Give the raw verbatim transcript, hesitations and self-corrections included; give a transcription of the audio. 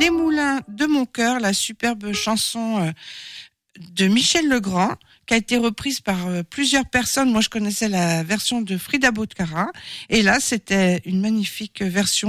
Les Moulins de mon cœur, la superbe chanson euh, de Michel Legrand, qui a été reprise par euh, plusieurs personnes. Moi, je connaissais la version de Frida Botcara. Et là, c'était une magnifique version